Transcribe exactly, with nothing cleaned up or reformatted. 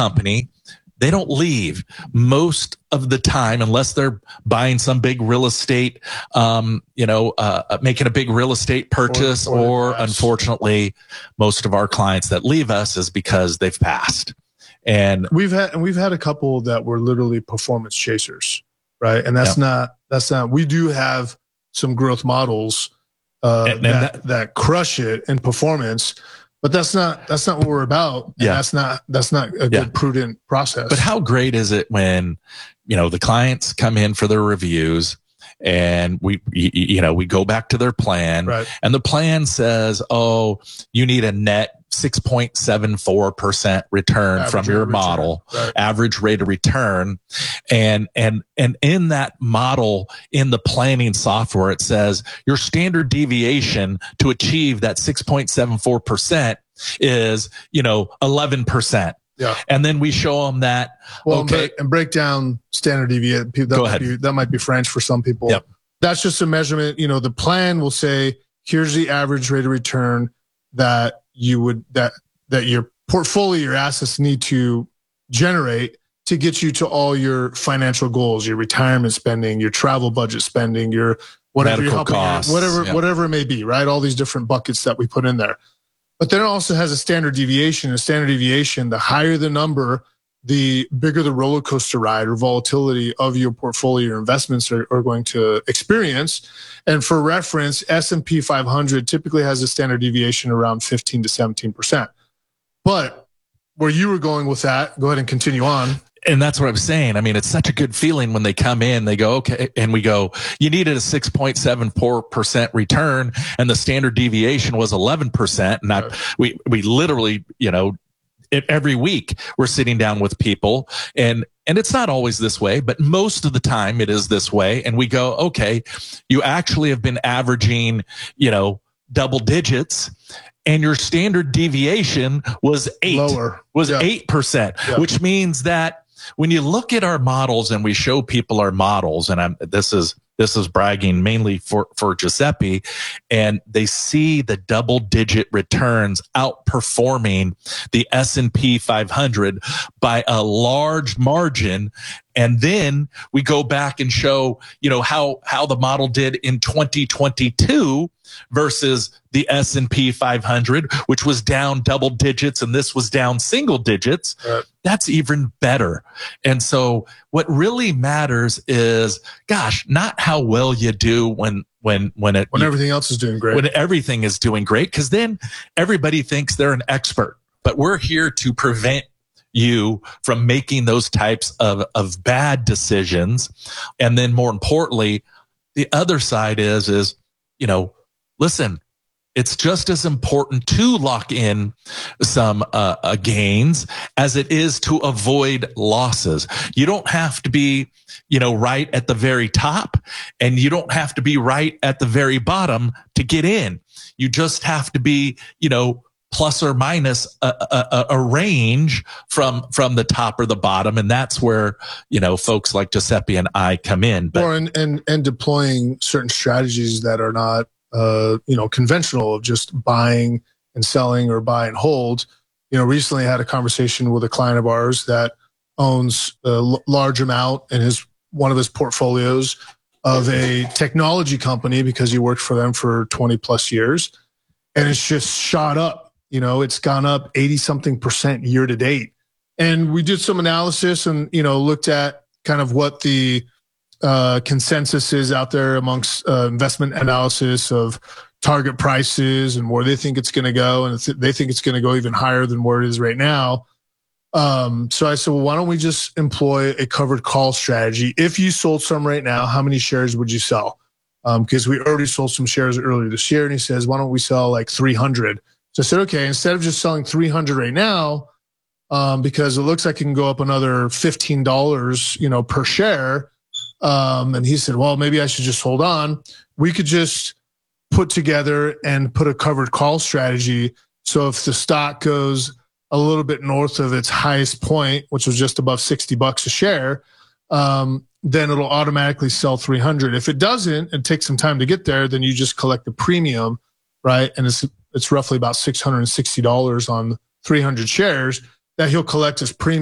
company, they don't leave most of the time unless they're buying some big real estate, um, you know, uh, making a big real estate purchase, or, or, or unfortunately, most of our clients that leave us is because they've passed. And we've had, and we've had a couple that were literally performance chasers, right? And that's yeah. not, that's not, we do have some growth models uh, and, and that, that, that crush it in performance. But that's not that's not what we're about. And yeah. That's not that's not a good yeah. prudent process. But how great is it when, you know, the clients come in for their reviews and we you know, we go back to their plan, right. and the plan says, "Oh, you need a net six point seven four percent return average from your model, right. average rate of return." And, and, and in that model, in the planning software, it says your standard deviation to achieve that six point seven four percent is, you know, eleven percent. Yeah. And then we show them that, well, okay. And break, and break down standard deviation. That Go might ahead. Be, that might be French for some people. Yep. That's just a measurement. You know, the plan will say, here's the average rate of return that you would, that, that your portfolio, your assets need to generate to get you to all your financial goals, your retirement spending, your travel budget spending, your whatever, medical costs, whatever, yeah. whatever it may be, right? All these different buckets that we put in there. But then it also has a standard deviation. A standard deviation, the higher the number, the bigger the roller coaster ride or volatility of your portfolio, your investments are, are going to experience. And for reference, S and P five hundred typically has a standard deviation around fifteen to seventeen percent. But where you were going with that, go ahead and continue on. And that's what I'm saying. I mean, it's such a good feeling when they come in, they go, okay. And we go, you needed a six point seven four percent return and the standard deviation was eleven percent. And right. I, we, we literally, you know, it, every week we're sitting down with people and, and it's not always this way, but most of the time it is this way. And we go, okay, you actually have been averaging, you know, double digits. And your standard deviation was eight, lower, was yeah. eight percent, yeah. which means that when you look at our models and we show people our models, and I'm, this is, this is bragging mainly for, for Giuseppe, and they see the double digit returns outperforming the S and P five hundred by a large margin. And then we go back and show, you know, how, how the model did in twenty twenty-two versus the S and P five hundred, which was down double digits. And this was down single digits. Right. That's even better. And so what really matters is, gosh, not how well you do when, when, when it, when everything else is doing great, when everything is doing great. Cause then everybody thinks they're an expert, but we're here to prevent you from making those types of, of bad decisions. And then more importantly, the other side is, is, you know, listen, it's just as important to lock in some uh, uh, gains as it is to avoid losses. You don't have to be, you know, right at the very top, and you don't have to be right at the very bottom to get in. You just have to be, you know, plus or minus a, a, a range from, from the top or the bottom. And that's where, you know, folks like Giuseppe and I come in. But or and, and, and deploying certain strategies that are not, uh, you know, conventional of just buying and selling or buy and hold. You know, recently I had a conversation with a client of ours that owns a l- large amount in his, one of his portfolios of a technology company because he worked for them for twenty plus years. And it's just shot up. You know, it's gone up eighty something percent year to date. And we did some analysis and, you know, looked at kind of what the uh, consensus is out there amongst uh, investment analysis of target prices and where they think it's going to go. And th- they think it's going to go even higher than where it is right now. Um, so I said, well, why don't we just employ a covered call strategy? If you sold some right now, how many shares would you sell? Um, because we already sold some shares earlier this year. And he says, why don't we sell like three hundred? So I said, okay, instead of just selling three hundred right now, um, because it looks like it can go up another fifteen dollars, you know, per share. Um, and he said, well, maybe I should just hold on. We could just put together and put a covered call strategy. So if the stock goes a little bit north of its highest point, which was just above sixty bucks a share, um, then it'll automatically sell three hundred. If it doesn't, and takes some time to get there, then you just collect the premium, right? And it's it's roughly about six hundred sixty dollars on three hundred shares that he'll collect as premium.